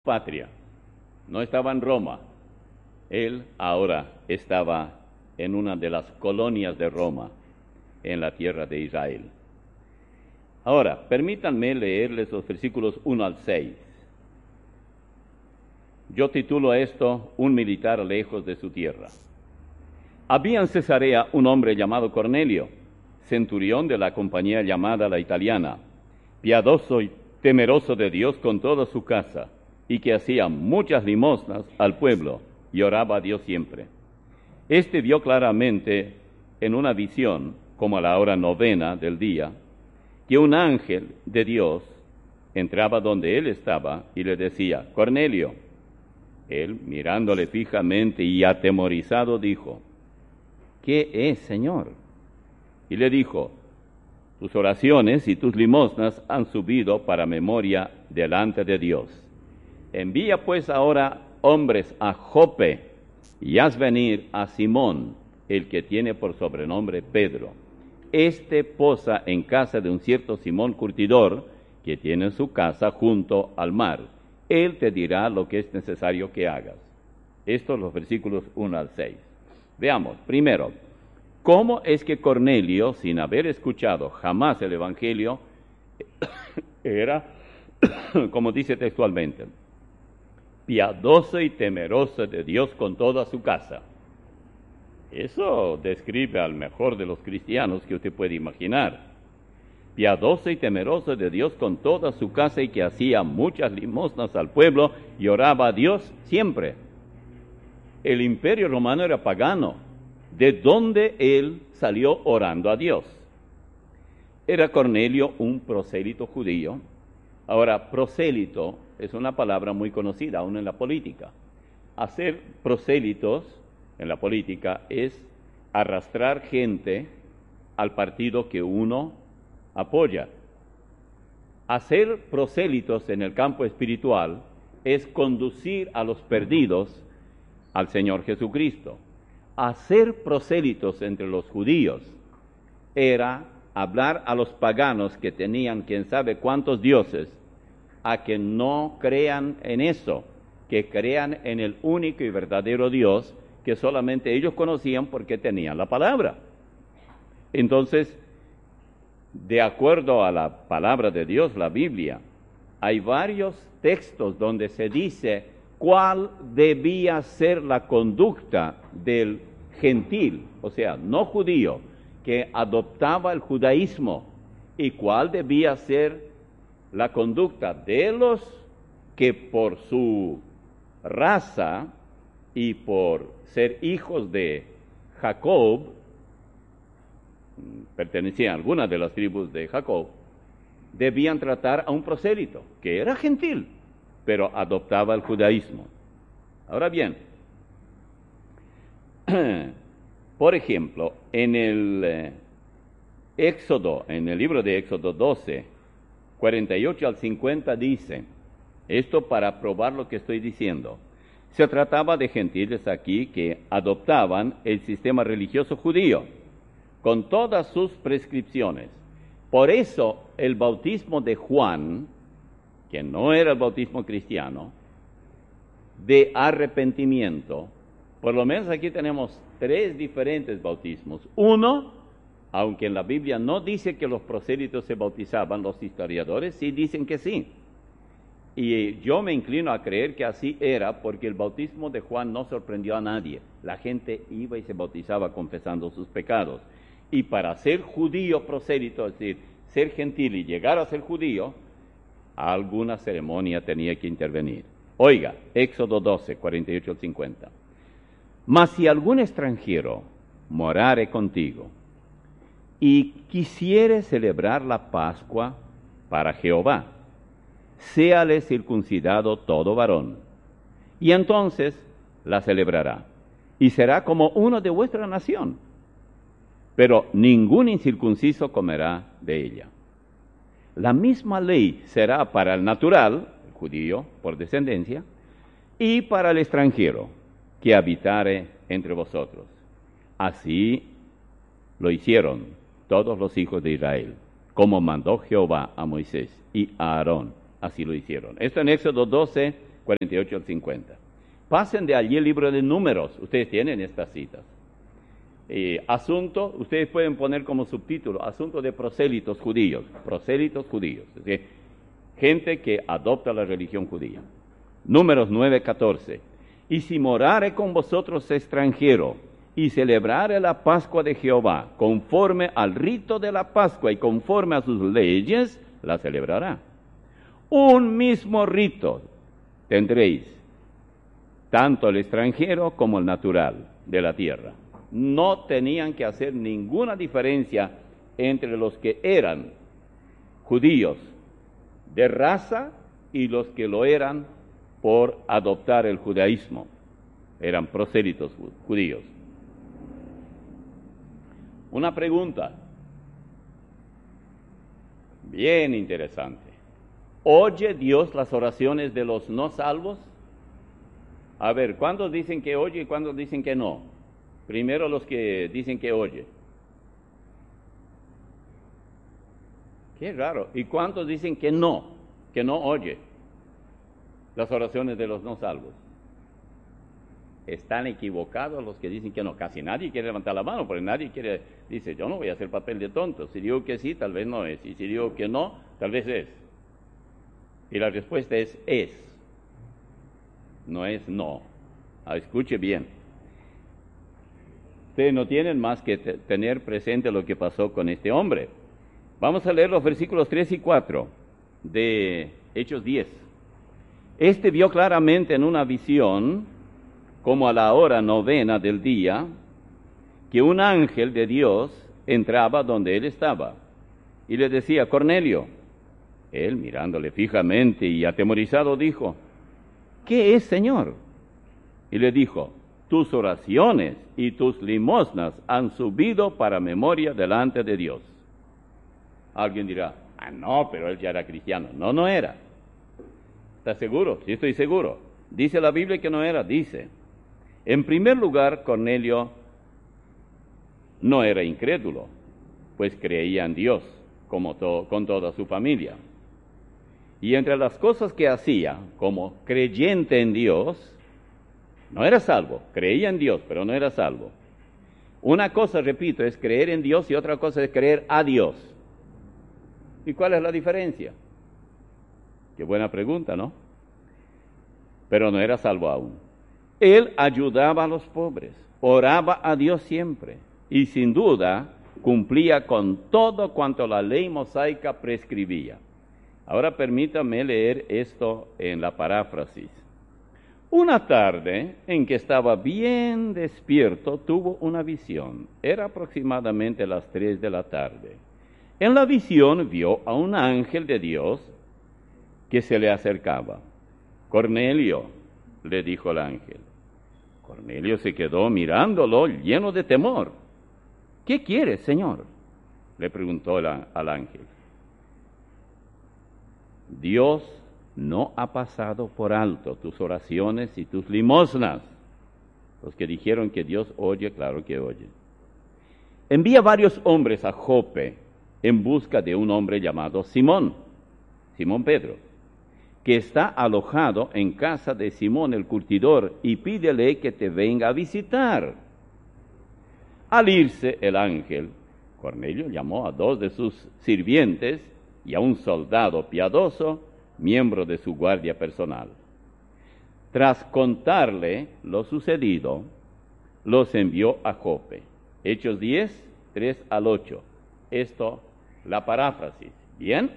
patria. No estaba en Roma. Él ahora estaba en una de las colonias de Roma, en la tierra de Israel. Ahora, permítanme leerles los versículos 1 al 6. Yo titulo esto, Un militar lejos de su tierra. Había en Cesarea un hombre llamado Cornelio, centurión de la compañía llamada la Italiana, piadoso y temeroso de Dios con toda su casa, y que hacía muchas limosnas al pueblo, y oraba a Dios siempre. Este vio claramente en una visión, como a la hora 9 del día, que un ángel de Dios entraba donde él estaba y le decía, Cornelio. Él, mirándole fijamente y atemorizado, dijo, ¿qué es, Señor? Y le dijo, tus oraciones y tus limosnas han subido para memoria delante de Dios. Envía pues ahora hombres a Jope y haz venir a Simón, el que tiene por sobrenombre Pedro. Este posa en casa de un cierto Simón curtidor, que tiene su casa junto al mar. Él te dirá lo que es necesario que hagas. Estos los versículos 1 al 6. Veamos, primero, ¿cómo es que Cornelio, sin haber escuchado jamás el Evangelio, era, como dice textualmente, piadoso y temeroso de Dios con toda su casa? Eso describe al mejor de los cristianos que usted puede imaginar. Piadoso y temeroso de Dios con toda su casa, y que hacía muchas limosnas al pueblo y oraba a Dios siempre. El imperio romano era pagano, de donde él salió orando a Dios. Era Cornelio un prosélito judío. Ahora, prosélito es una palabra muy conocida aún en la política. Hacer prosélitos en la política es arrastrar gente al partido que uno apoya. Hacer prosélitos en el campo espiritual es conducir a los perdidos al Señor Jesucristo. Hacer prosélitos entre los judíos era hablar a los paganos que tenían quién sabe cuántos dioses, a que no crean en eso, que crean en el único y verdadero Dios que solamente ellos conocían porque tenían la palabra. Entonces, de acuerdo a la palabra de Dios, la Biblia, hay varios textos donde se dice cuál debía ser la conducta del gentil, o sea, no judío, que adoptaba el judaísmo, y cuál debía ser la conducta de los que por su raza y por ser hijos de Jacob, pertenecían a alguna de las tribus de Jacob, debían tratar a un prosélito, que era gentil, pero adoptaba el judaísmo. Ahora bien, por ejemplo, en el Éxodo, en el libro de Éxodo 12, 48 al 50 dice, esto para probar lo que estoy diciendo, se trataba de gentiles aquí que adoptaban el sistema religioso judío, con todas sus prescripciones. Por eso el bautismo de Juan, que no era el bautismo cristiano, de arrepentimiento, por lo menos aquí tenemos 3 diferentes bautismos. Uno, aunque en la Biblia no dice que los prosélitos se bautizaban, los historiadores sí dicen que sí. Y yo me inclino a creer que así era, porque el bautismo de Juan no sorprendió a nadie. La gente iba y se bautizaba confesando sus pecados. Y para ser judío prosélito, es decir, ser gentil y llegar a ser judío, alguna ceremonia tenía que intervenir. Oiga, Éxodo 12, 48 al 50. Mas si algún extranjero morare contigo y quisiere celebrar la Pascua para Jehová, séale circuncidado todo varón, y entonces la celebrará, y será como uno de vuestra nación, pero ningún incircunciso comerá de ella. La misma ley será para el natural, el judío por descendencia, y para el extranjero que habitare entre vosotros. Así lo hicieron todos los hijos de Israel, como mandó Jehová a Moisés y a Aarón. Así lo hicieron. Esto en Éxodo 12, 48 al 50. Pasen de allí el libro de Números, ustedes tienen estas citas. Asunto, ustedes pueden poner como subtítulo, asunto de prosélitos judíos, es decir, gente que adopta la religión judía. Números 9:14. Y si morare con vosotros extranjero, y celebrare la Pascua de Jehová, conforme al rito de la Pascua y conforme a sus leyes, la celebrará. Un mismo rito tendréis, tanto el extranjero como el natural de la tierra. No tenían que hacer ninguna diferencia entre los que eran judíos de raza y los que lo eran por adoptar el judaísmo. Eran prosélitos judíos. Una pregunta bien interesante. ¿Oye Dios las oraciones de los no salvos? A ver, ¿cuántos dicen que oye y cuántos dicen que no? Primero los que dicen que oye. Qué raro. ¿Y cuántos dicen que no oye las oraciones de los no salvos? Están equivocados los que dicen que no. Casi nadie quiere levantar la mano, porque nadie dice, yo no voy a hacer papel de tonto. Si digo que sí, tal vez no es. Y si digo que no, tal vez es. Y la respuesta es. No es no. Escuche bien. Ustedes no tienen más que tener presente lo que pasó con este hombre. Vamos a leer los versículos 3 y 4 de Hechos 10. Este vio claramente en una visión, como a la hora 9 del día, que un ángel de Dios entraba donde él estaba y le decía, Cornelio. Él, mirándole fijamente y atemorizado, dijo, ¿qué es, Señor? Y le dijo, tus oraciones y tus limosnas han subido para memoria delante de Dios. Alguien dirá, no, pero él ya era cristiano. No era. ¿Estás seguro? Sí, estoy seguro. Dice la Biblia que no era, dice. En primer lugar, Cornelio no era incrédulo, pues creía en Dios con toda su familia. Y entre las cosas que hacía como creyente en Dios, no era salvo, creía en Dios, pero no era salvo. Una cosa, repito, es creer en Dios y otra cosa es creer a Dios. ¿Y cuál es la diferencia? Qué buena pregunta, ¿no? Pero no era salvo aún. Él ayudaba a los pobres, oraba a Dios siempre y sin duda cumplía con todo cuanto la ley mosaica prescribía. Ahora permítame leer esto en la paráfrasis. Una tarde en que estaba bien despierto, tuvo una visión. Era aproximadamente las 3 de la tarde. En la visión vio a un ángel de Dios que se le acercaba. Cornelio, le dijo el ángel. Cornelio se quedó mirándolo lleno de temor. ¿Qué quieres, Señor? Le preguntó al ángel. Dios no ha pasado por alto tus oraciones y tus limosnas. Los que dijeron que Dios oye, claro que oye. Envía varios hombres a Jope en busca de un hombre llamado Simón Pedro, que está alojado en casa de Simón el curtidor, y pídele que te venga a visitar. Al irse el ángel, Cornelio llamó a 2 de sus sirvientes y a un soldado piadoso, miembro de su guardia personal. Tras contarle lo sucedido, los envió a Jope. Hechos 10, 3 al 8. Esto, la paráfrasis. ¿Bien?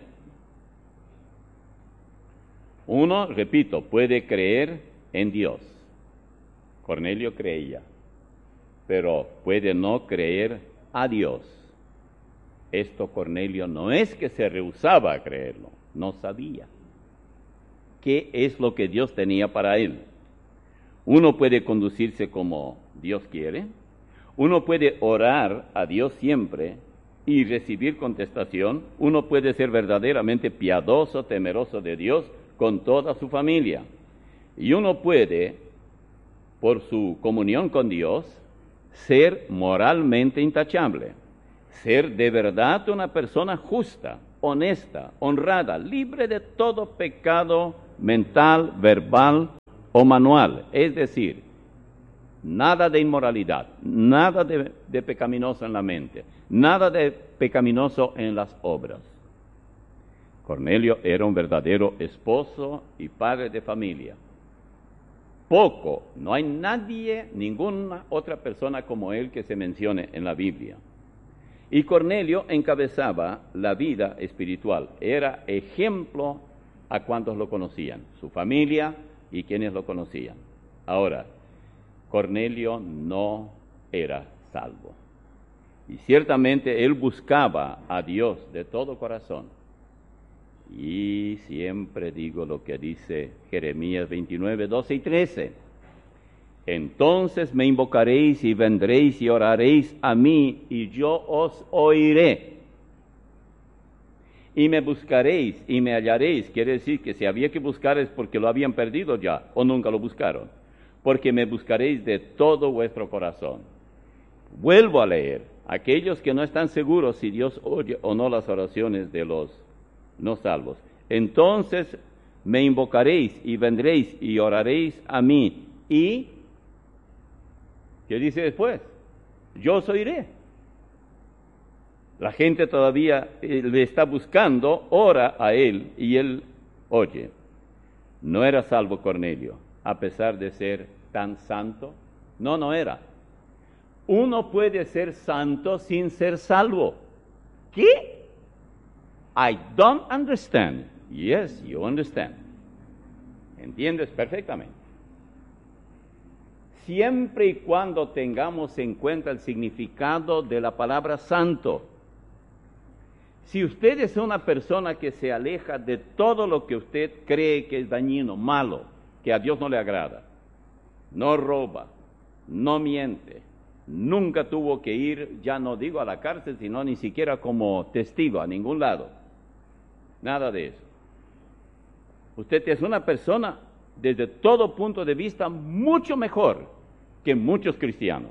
Uno, repito, puede creer en Dios. Cornelio creía, pero puede no creer a Dios. Esto Cornelio no es que se rehusaba a creerlo, no sabía qué es lo que Dios tenía para él. Uno puede conducirse como Dios quiere, uno puede orar a Dios siempre y recibir contestación, uno puede ser verdaderamente piadoso, temeroso de Dios con toda su familia, y uno puede, por su comunión con Dios, ser moralmente intachable, ser de verdad una persona justa, honesta, honrada, libre de todo pecado mental, verbal o manual. Es decir, nada de inmoralidad, nada de pecaminoso en la mente, nada de pecaminoso en las obras. Cornelio era un verdadero esposo y padre de familia. No hay nadie, ninguna otra persona como él que se mencione en la Biblia. Y Cornelio encabezaba la vida espiritual, era ejemplo a cuantos lo conocían, su familia y quienes lo conocían. Ahora, Cornelio no era salvo. Y ciertamente él buscaba a Dios de todo corazón. Y siempre digo lo que dice Jeremías 29, 12 y 13. Entonces me invocaréis y vendréis y oraréis a mí, y yo os oiré. Y me buscaréis y me hallaréis. Quiere decir que si había que buscar es porque lo habían perdido ya, o nunca lo buscaron. Porque me buscaréis de todo vuestro corazón. Vuelvo a leer. Aquellos que no están seguros si Dios oye o no las oraciones de los no salvos. Entonces me invocaréis y vendréis y oraréis a mí. Y, ¿qué dice después? Yo os oiré. La gente todavía le está buscando, ora a él y él oye. No era salvo Cornelio, a pesar de ser tan santo. No era. Uno puede ser santo sin ser salvo. ¿Qué? I don't understand. Yes, you understand. ¿Entiendes perfectamente? Siempre y cuando tengamos en cuenta el significado de la palabra santo. Si usted es una persona que se aleja de todo lo que usted cree que es dañino, malo, que a Dios no le agrada, no roba, no miente, nunca tuvo que ir, ya no digo a la cárcel, sino ni siquiera como testigo a ningún lado. Nada de eso. Usted es una persona desde todo punto de vista mucho mejor que muchos cristianos.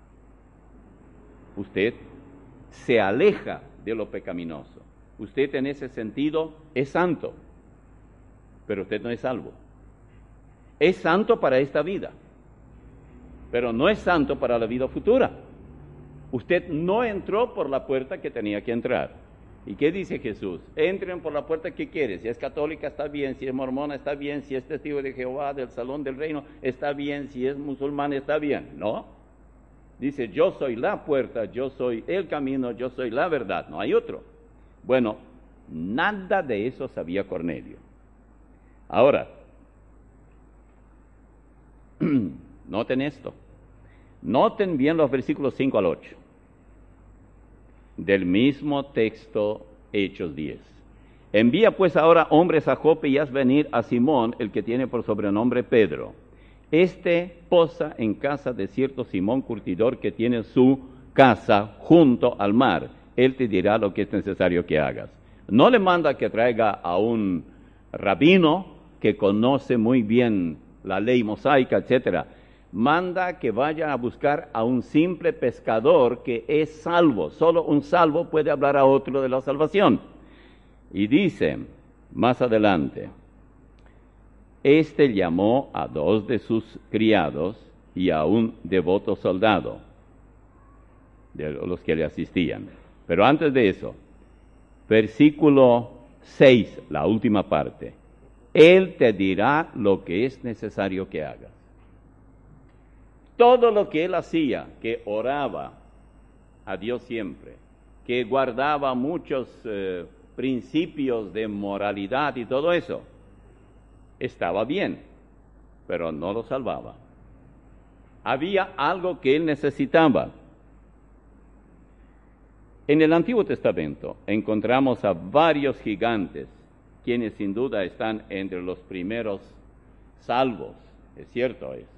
Usted se aleja de lo pecaminoso. Usted en ese sentido es santo, pero usted no es salvo. Es santo para esta vida, pero no es santo para la vida futura. Usted no entró por la puerta que tenía que entrar. ¿Y qué dice Jesús? Entren por la puerta que quieren. Si es católica está bien, si es mormona está bien, si es testigo de Jehová, del salón del reino está bien, si es musulmán está bien. No. Dice, yo soy la puerta, yo soy el camino, yo soy la verdad. No hay otro. Bueno, nada de eso sabía Cornelio. Ahora, noten esto. Noten bien los versículos 5 al 8. Del mismo texto, Hechos 10. Envía pues ahora hombres a Jope y haz venir a Simón, el que tiene por sobrenombre Pedro. Posa en casa de cierto Simón curtidor que tiene su casa junto al mar. Él te dirá lo que es necesario que hagas. No le manda que traiga a un rabino que conoce muy bien la ley mosaica, etcétera. Manda que vaya a buscar a un simple pescador que es salvo. Solo un salvo puede hablar a otro de la salvación. Y dice, más adelante, llamó a 2 de sus criados y a un devoto soldado, de los que le asistían. Pero antes de eso, versículo 6, la última parte, Él te dirá lo que es necesario que hagas. Todo lo que él hacía, que oraba a Dios siempre, que guardaba muchos principios de moralidad y todo eso, estaba bien, pero no lo salvaba. Había algo que él necesitaba. En el Antiguo Testamento encontramos a varios gigantes, quienes sin duda están entre los primeros salvos. Es cierto eso.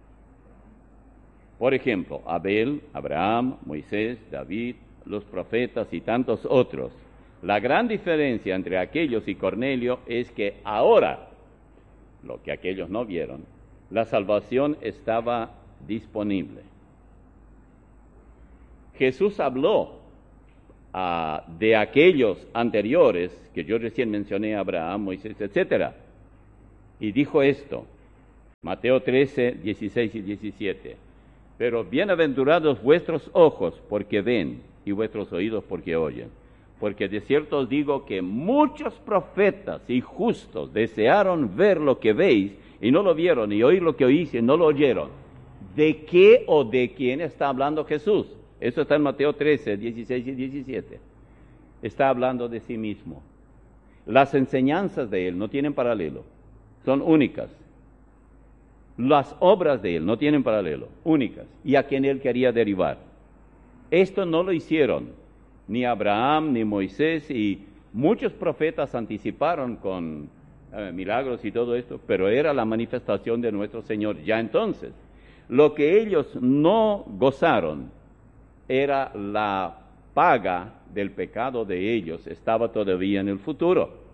Por ejemplo, Abel, Abraham, Moisés, David, los profetas y tantos otros. La gran diferencia entre aquellos y Cornelio es que ahora, lo que aquellos no vieron, la salvación estaba disponible. Jesús habló de aquellos anteriores, que yo recién mencioné, Abraham, Moisés, etc. Y dijo esto, Mateo 13, 16 y 17. Pero bienaventurados vuestros ojos porque ven, y vuestros oídos porque oyen. Porque de cierto os digo que muchos profetas y justos desearon ver lo que veis, y no lo vieron, y oír lo que oís, y no lo oyeron. ¿De qué o de quién está hablando Jesús? Eso está en Mateo 13, 16 y 17. Está hablando de sí mismo. Las enseñanzas de Él no tienen paralelo, son únicas. Las obras de Él no tienen paralelo, únicas, y a quien Él quería derivar. Esto no lo hicieron ni Abraham ni Moisés, y muchos profetas anticiparon con milagros y todo esto, pero era la manifestación de nuestro Señor ya entonces. Lo que ellos no gozaron era la paga del pecado de ellos, estaba todavía en el futuro.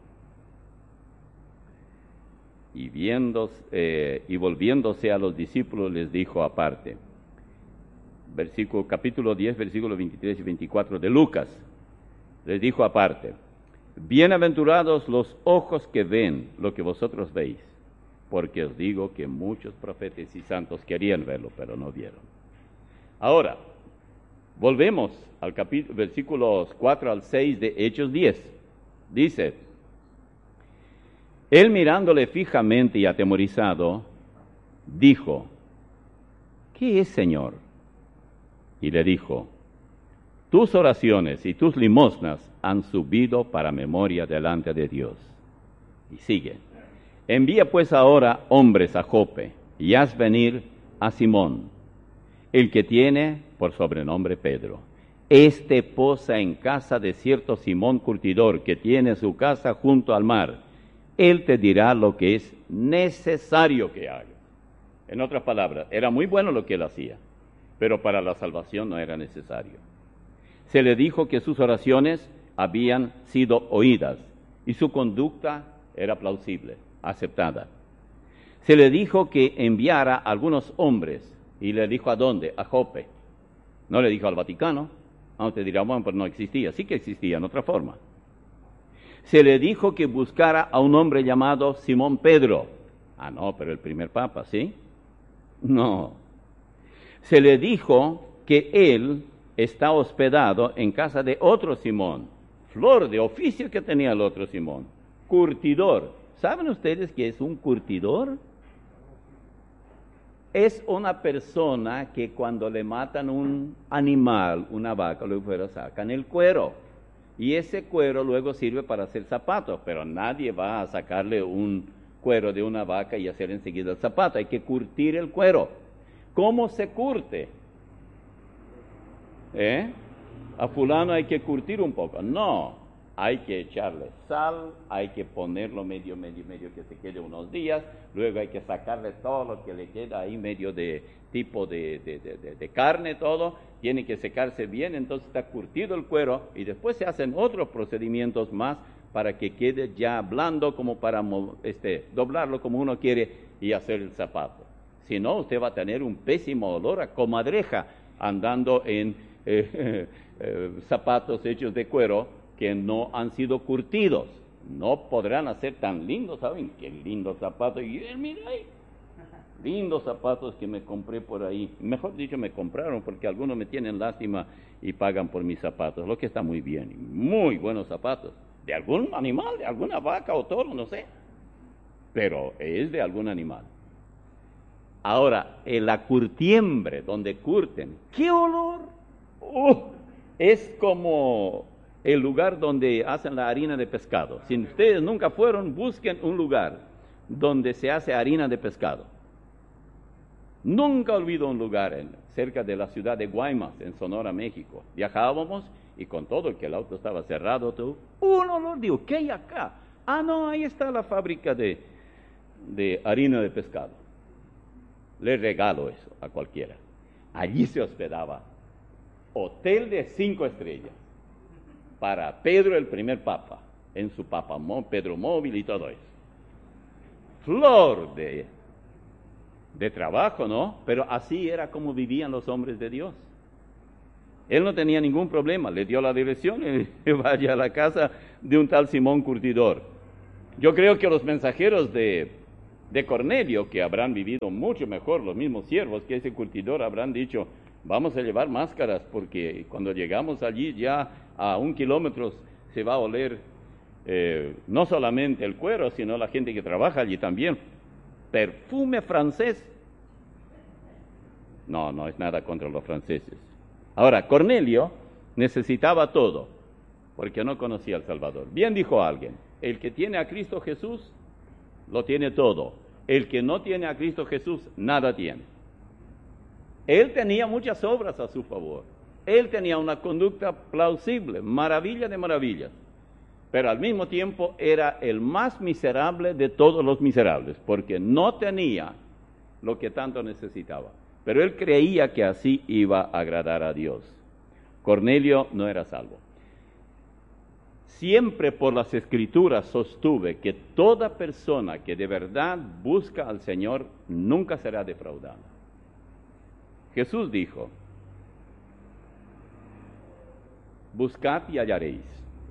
Y volviéndose a los discípulos les dijo aparte, capítulo 10, versículos 23 y 24 de Lucas, les dijo aparte, bienaventurados los ojos que ven lo que vosotros veis, porque os digo que muchos profetas y santos querían verlo, pero no vieron. Ahora, volvemos al versículos 4 al 6 de Hechos 10. Dice, él mirándole fijamente y atemorizado, dijo, ¿qué es, Señor? Y le dijo, tus oraciones y tus limosnas han subido para memoria delante de Dios. Y sigue, envía pues ahora hombres a Jope, y haz venir a Simón, el que tiene por sobrenombre Pedro. Este posa en casa de cierto Simón curtidor, que tiene su casa junto al mar. Él te dirá lo que es necesario que hagas. En otras palabras, era muy bueno lo que él hacía, pero para la salvación no era necesario. Se le dijo que sus oraciones habían sido oídas y su conducta era plausible, aceptada. Se le dijo que enviara a algunos hombres, y le dijo ¿a dónde? A Jope. No le dijo al Vaticano, aunque te dirá, bueno, pues no existía, sí que existía en otra forma. Se le dijo que buscara a un hombre llamado Simón Pedro. Ah, no, pero el primer papa, ¿sí? No. Se le dijo que él está hospedado en casa de otro Simón, flor de oficio que tenía el otro Simón, curtidor. ¿Saben ustedes qué es un curtidor? Es una persona que cuando le matan un animal, una vaca, luego sacan el cuero. Y ese cuero luego sirve para hacer zapatos, pero nadie va a sacarle un cuero de una vaca y hacer enseguida el zapato. Hay que curtir el cuero. ¿Cómo se curte? A fulano hay que curtir un poco. No, hay que echarle sal, hay que ponerlo medio que se quede unos días, luego hay que sacarle todo lo que le queda ahí, medio de tipo de carne, todo, tiene que secarse bien, entonces está curtido el cuero, y después se hacen otros procedimientos más para que quede ya blando, como para doblarlo como uno quiere y hacer el zapato. Si no, usted va a tener un pésimo olor a comadreja andando en zapatos hechos de cuero que no han sido curtidos. No podrán hacer tan lindos, ¿saben? Qué lindos zapatos. Y mira ahí, lindos zapatos que me compré por ahí. Mejor dicho, me compraron, porque algunos me tienen lástima y pagan por mis zapatos, lo que está muy bien. Muy buenos zapatos. De algún animal, de alguna vaca o toro, no sé. Pero es de algún animal. Ahora, en la curtiembre, donde curten, ¿qué olor? Es como el lugar donde hacen la harina de pescado. Si ustedes nunca fueron, busquen un lugar donde se hace harina de pescado. Nunca olvido un lugar cerca de la ciudad de Guaymas, en Sonora, México. Viajábamos y con todo que el auto estaba cerrado, un olor, digo, ¿qué hay acá? Ah, no, ahí está la fábrica de harina de pescado. Le regalo eso a cualquiera. Allí se hospedaba hotel de 5 estrellas para Pedro, el primer papa, en su Pedro móvil y todo eso. Flor de trabajo, ¿no? Pero así era como vivían los hombres de Dios. Él no tenía ningún problema, le dio la dirección y vaya a la casa de un tal Simón Curtidor. Yo creo que los mensajeros de Cornelio, que habrán vivido mucho mejor, los mismos siervos que ese curtidor, habrán dicho, vamos a llevar máscaras porque cuando llegamos allí ya a 1 kilómetro se va a oler no solamente el cuero, sino la gente que trabaja allí también. Perfume francés. No es nada contra los franceses. Ahora, Cornelio necesitaba todo, porque no conocía al Salvador. Bien dijo alguien, el que tiene a Cristo Jesús, lo tiene todo. El que no tiene a Cristo Jesús, nada tiene. Él tenía muchas obras a su favor. Él tenía una conducta plausible, maravilla de maravillas. Pero al mismo tiempo era el más miserable de todos los miserables, porque no tenía lo que tanto necesitaba. Pero él creía que así iba a agradar a Dios. Cornelio no era salvo. Siempre por las Escrituras sostuve que toda persona que de verdad busca al Señor nunca será defraudada. Jesús dijo, buscad y hallaréis,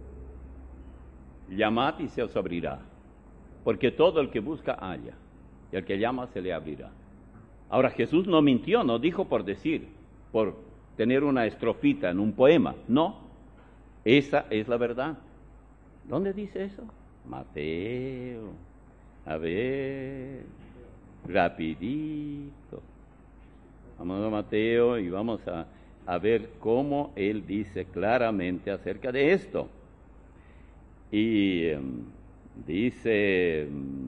llamad y se os abrirá, porque todo el que busca halla, y el que llama se le abrirá. Ahora Jesús no mintió, no dijo por decir, por tener una estrofita en un poema, no, esa es la verdad. ¿Dónde dice eso? Mateo. A ver, rapidito. Vamos a Mateo y vamos a ver cómo él dice claramente acerca de esto. Y dice,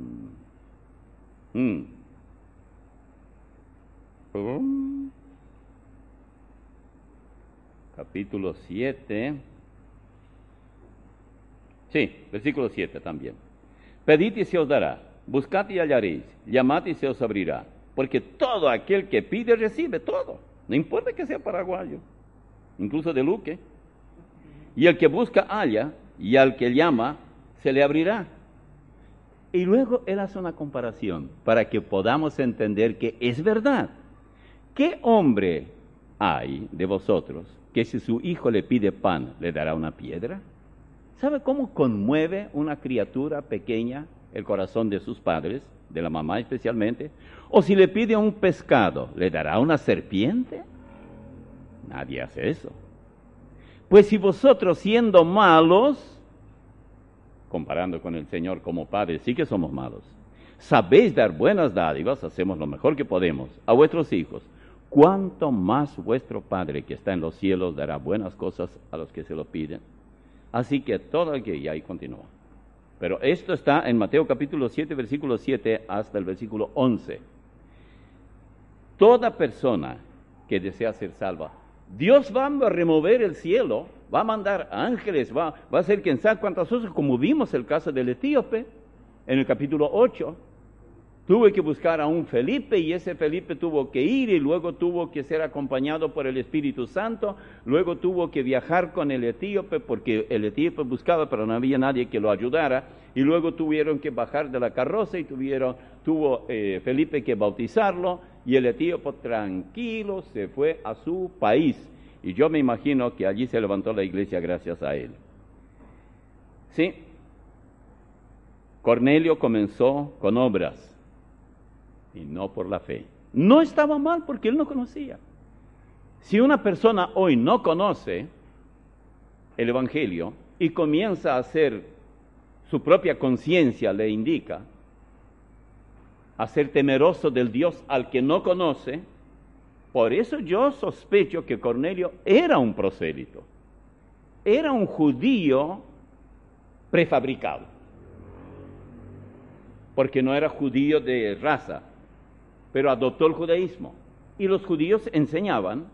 capítulo 7, sí, versículo 7 también. Pedid y se os dará, buscad y hallaréis, llamad y se os abrirá, porque todo aquel que pide recibe todo, no importa que sea paraguayo, incluso de Luque. Y el que busca halla, y al que llama se le abrirá. Y luego él hace una comparación para que podamos entender que es verdad. ¿Qué hombre hay de vosotros que si su hijo le pide pan, le dará una piedra? ¿Sabe cómo conmueve una criatura pequeña el corazón de sus padres, de la mamá especialmente? ¿O si le pide un pescado, le dará una serpiente? Nadie hace eso. Pues si vosotros siendo malos, comparando con el Señor como Padre, sí que somos malos, sabéis dar buenas dádivas, hacemos lo mejor que podemos, a vuestros hijos, ¿cuánto más vuestro Padre que está en los cielos dará buenas cosas a los que se lo piden? Así que todo el que, y ahí continúa. Pero esto está en Mateo capítulo 7, versículo 7 hasta el versículo 11. Toda persona que desea ser salva, Dios va a remover el cielo, va a mandar ángeles, va a hacer quién sabe cuántas cosas, como vimos el caso del etíope en el capítulo 8. Tuve que buscar a un Felipe y ese Felipe tuvo que ir y luego tuvo que ser acompañado por el Espíritu Santo, luego tuvo que viajar con el etíope porque el etíope buscaba pero no había nadie que lo ayudara y luego tuvieron que bajar de la carroza y tuvo Felipe que bautizarlo y el etíope tranquilo se fue a su país y yo me imagino que allí se levantó la iglesia gracias a él. Sí, Cornelio comenzó con obras y no por la fe. No estaba mal porque él no conocía. Si una persona hoy no conoce el Evangelio y comienza a hacer, su propia conciencia le indica, a ser temeroso del Dios al que no conoce, por eso yo sospecho que Cornelio era un prosélito, era un judío prefabricado, porque no era judío de raza, pero adoptó el judaísmo. Y los judíos enseñaban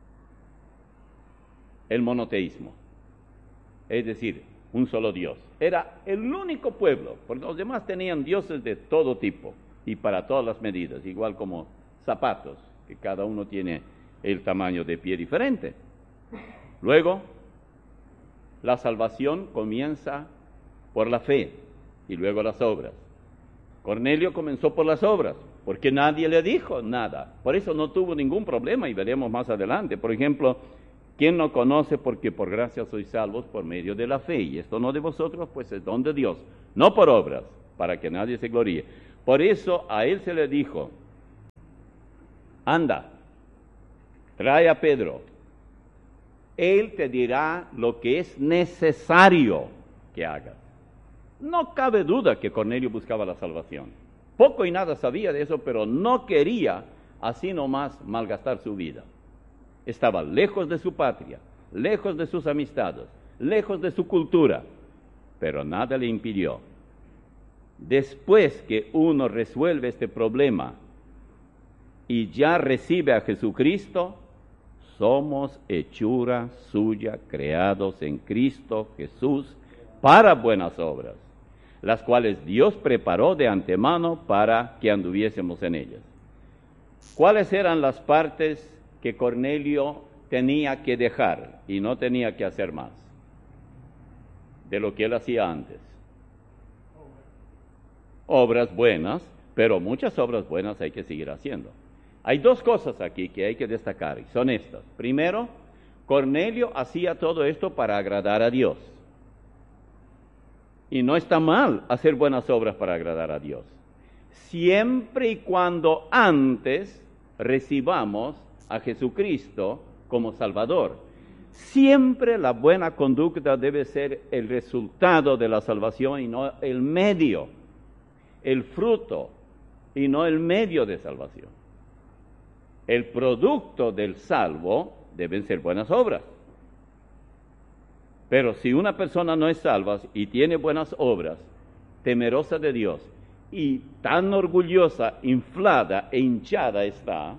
el monoteísmo, es decir, un solo Dios. Era el único pueblo, porque los demás tenían dioses de todo tipo y para todas las medidas, igual como zapatos, que cada uno tiene el tamaño de pie diferente. Luego, la salvación comienza por la fe y luego las obras. Cornelio comenzó por las obras, porque nadie le dijo nada. Por eso no tuvo ningún problema y veremos más adelante. Por ejemplo, ¿Quién no conoce? Porque por gracia sois salvos por medio de la fe. Y esto no de vosotros, pues es don de Dios, no por obras, para que nadie se gloríe. Por eso a él se le dijo, anda, trae a Pedro. Él te dirá lo que es necesario que hagas. No cabe duda que Cornelio buscaba la salvación. Poco y nada sabía de eso, pero no quería así nomás malgastar su vida. Estaba lejos de su patria, lejos de sus amistades, lejos de su cultura, pero nada le impidió. Después que uno resuelve este problema y ya recibe a Jesucristo, somos hechura suya, creados en Cristo Jesús para buenas obras, las cuales Dios preparó de antemano para que anduviésemos en ellas. ¿Cuáles eran las partes que Cornelio tenía que dejar y no tenía que hacer más de lo que él hacía antes? Obras buenas, pero muchas obras buenas hay que seguir haciendo. Hay dos cosas aquí que hay que destacar, y son estas. Primero, Cornelio hacía todo esto para agradar a Dios. Y no está mal hacer buenas obras para agradar a Dios, siempre y cuando antes recibamos a Jesucristo como Salvador. Siempre la buena conducta debe ser el resultado de la salvación y no el medio, el fruto y no el medio de salvación. El producto del salvo deben ser buenas obras. Pero si una persona no es salva y tiene buenas obras, temerosa de Dios, y tan orgullosa, inflada e hinchada está,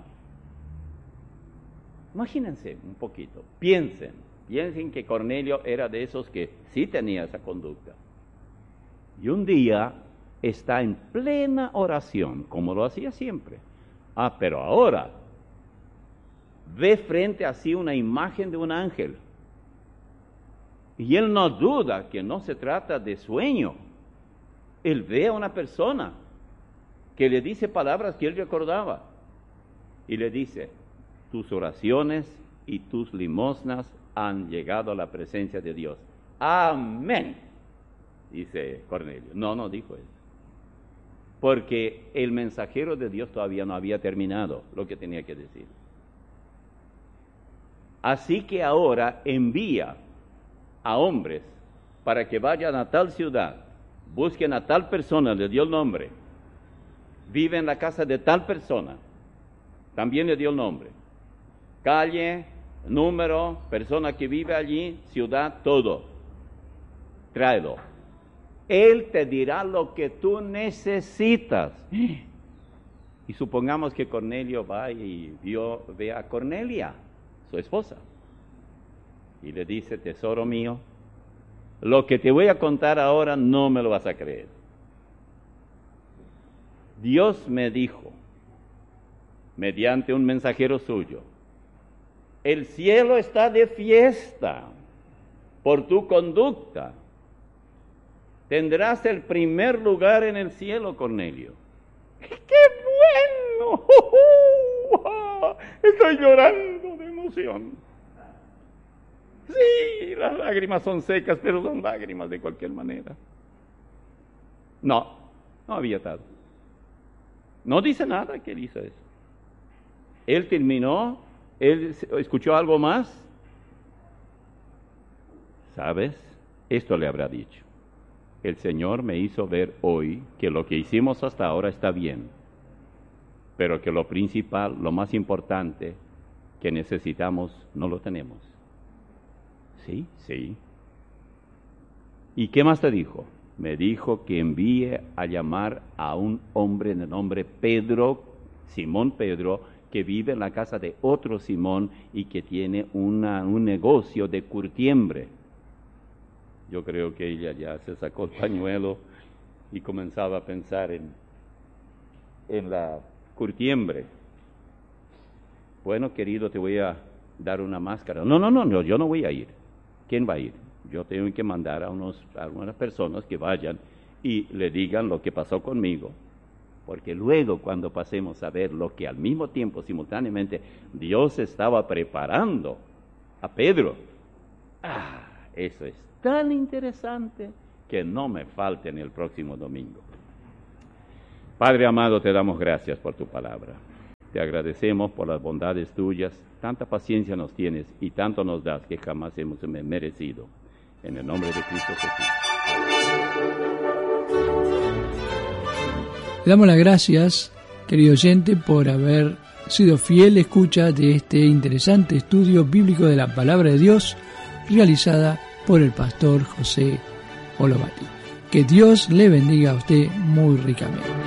imagínense un poquito, piensen que Cornelio era de esos que sí tenía esa conducta. Y un día está en plena oración, como lo hacía siempre. Pero ahora ve frente a sí una imagen de un ángel. Y él no duda que no se trata de sueño. Él ve a una persona que le dice palabras que él recordaba. Y le dice, tus oraciones y tus limosnas han llegado a la presencia de Dios. Amén, dice Cornelio. No dijo eso. Porque el mensajero de Dios todavía no había terminado lo que tenía que decir. Así que ahora envía a hombres para que vayan a tal ciudad, busquen a tal persona, le dio el nombre, vive en la casa de tal persona, también le dio el nombre, calle, número, persona que vive allí, ciudad, todo, tráelo. Él te dirá lo que tú necesitas. Y supongamos que Cornelio va y ve a Cornelia, su esposa, y le dice, tesoro mío, lo que te voy a contar ahora no me lo vas a creer. Dios me dijo, mediante un mensajero suyo, el cielo está de fiesta por tu conducta. Tendrás el primer lugar en el cielo, Cornelio. ¡Qué bueno! Estoy llorando de emoción. Sí, las lágrimas son secas, pero son lágrimas de cualquier manera. No había tal. No dice nada que él hizo eso. Él terminó, él escuchó algo más. ¿Sabes? Esto le habrá dicho. El Señor me hizo ver hoy que lo que hicimos hasta ahora está bien, pero que lo principal, lo más importante que necesitamos, no lo tenemos. Sí. ¿Y qué más te dijo? Me dijo que envíe a llamar a un hombre de nombre Pedro, Simón Pedro, que vive en la casa de otro Simón y que tiene un negocio de curtiembre. Yo creo que ella ya se sacó el pañuelo y comenzaba a pensar en la curtiembre. Bueno, querido, te voy a dar una máscara. No, yo no voy a ir. ¿Quién va a ir? Yo tengo que mandar a algunas personas que vayan y le digan lo que pasó conmigo. Porque luego, cuando pasemos a ver lo que al mismo tiempo, simultáneamente, Dios estaba preparando a Pedro. Eso es tan interesante que no me falte en el próximo domingo. Padre amado, te damos gracias por tu palabra. Te agradecemos por las bondades tuyas. Tanta paciencia nos tienes y tanto nos das que jamás hemos merecido. En el nombre de Cristo Jesús. Le damos las gracias, querido oyente, por haber sido fiel escucha de este interesante estudio bíblico de la Palabra de Dios, realizada por el pastor José Olovati. Que Dios le bendiga a usted muy ricamente.